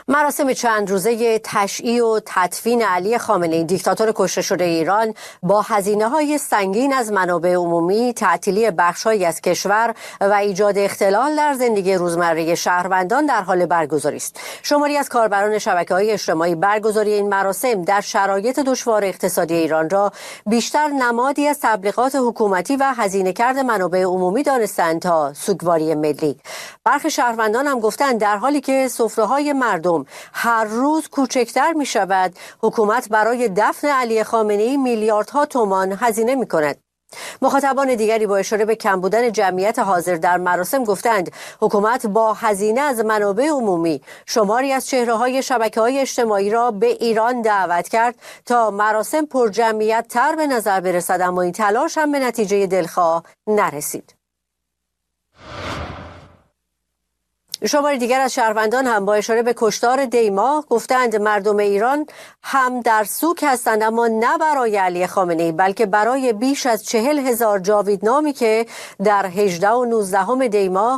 مراسم چند روزه تشییع و تدفین علی خامنه‌ای دیکتاتور کشته شده ایران با هزینه‌های سنگین از منابع عمومی، تعطیلی بخش‌هایی از کشور و ایجاد اختلال در زندگی روزمره شهروندان در حال برگزاری است. شماری از کاربران شبکه‌های اجتماعی برگزاری این مراسم در شرایط دشوار اقتصادی ایران را بیشتر نمادی از تبلیغات حکومتی و هزینه‌کرد منابع عمومی دانستند تا سوگواری ملی. برخی شهروندان هم گفتند در حالی که سفره‌های مردم هر روز کوچکتر می شود، حکومت برای دفن علی خامنه‌ای میلیاردها تومان هزینه می کند. مخاطبان دیگری با اشاره به کم بودن جمعیت حاضر در مراسم گفتند حکومت با هزینه از منابع عمومی شماری از چهره‌های شبکه‌های اجتماعی را به ایران دعوت کرد تا مراسم پر جمعیت تر به نظر برسد، اما این تلاش هم به نتیجه دلخواه نرسید. شماری دیگر از شهروندان هم با اشاره به کشتار دی‌ماه گفتند مردم ایران هم در سوگ هستند، اما نه برای علی خامنه‌ای بلکه برای بیش از 40,000 جاویدنامی که در 18 و 19 دی‌ماه